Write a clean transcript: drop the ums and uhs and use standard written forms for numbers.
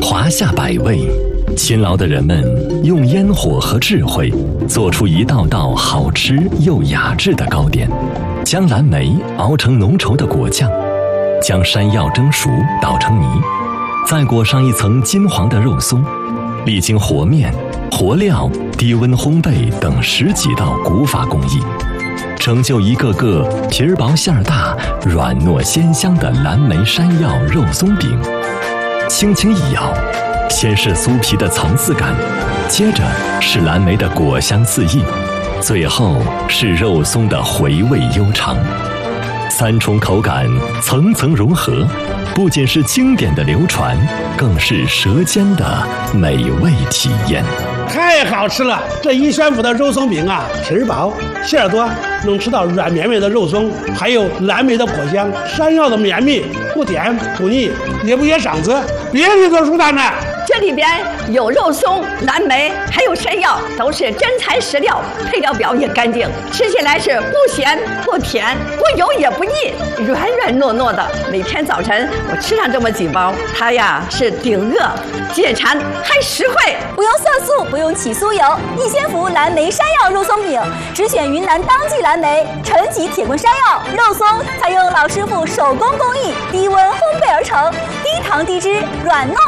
华夏百味，勤劳的人们用烟火和智慧做出一道道好吃又雅致的糕点，将蓝莓熬成浓稠的果酱，将山药蒸熟捣成泥，再裹上一层金黄的肉松，历经和面、和料、低温烘焙等10几道古法工艺，成就一个个皮儿薄馅儿大、软糯鲜香的蓝莓山药肉松饼。轻轻一咬，先是酥皮的层次感，接着是蓝莓的果香四溢，最后是肉松的回味悠长。3重口感层层融合，不仅是经典的流传，更是舌尖的美味体验。 太好吃了！这一宣府的肉松饼啊，皮儿薄，馅儿多，能吃到软绵绵的肉松，还有蓝莓的果香，山药的绵密，不甜不腻，也不噎嗓子，别提多舒坦了。 这里边有肉松、蓝莓，还有山药，都是真材实料，配料表也干净，吃起来是不咸不甜不油也不腻，软软糯糯的。每天早晨我吃上这么几包，它呀是顶饿、解馋还实惠， 不用色素，不用起酥油。逸仙福蓝莓山药肉松饼，只选云南当季蓝莓、陈吉铁棍山药肉松，采用老师傅手工工艺，低温烘焙而成，低糖低脂，软糯。